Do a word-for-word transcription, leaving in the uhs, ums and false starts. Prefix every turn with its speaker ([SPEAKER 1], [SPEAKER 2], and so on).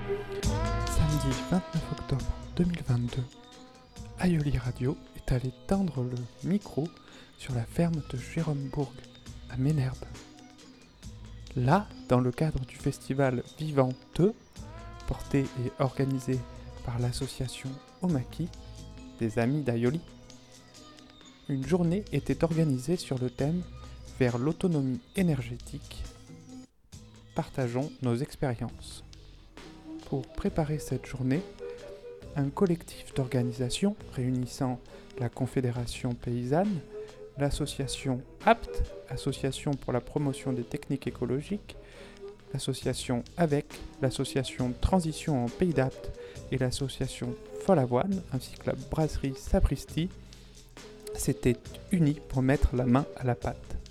[SPEAKER 1] Samedi vingt-neuf octobre deux mille vingt-deux, Aioli Radio est allé tendre le micro sur la ferme de Jérôme-Bourg, à Ménherbe. Là, dans le cadre du festival Vivant deux, porté et organisé par l'association Omaki, des amis d'Aioli, une journée était organisée sur le thème « Vers l'autonomie énergétique ». Partageons nos expériences. Pour préparer cette journée, un collectif d'organisations réunissant la Confédération paysanne, l'association A P T, Association pour la promotion des techniques écologiques, l'association A V E C, l'association Transition en Pays d'Apt et l'association Follavoine, ainsi que la brasserie Sapristi, s'étaient unis pour mettre la main à la pâte.